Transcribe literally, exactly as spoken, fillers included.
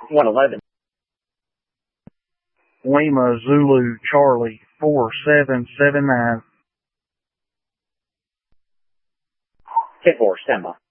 one eleven. Lima Zulu Charlie four seven seven nine. ten four, stand by.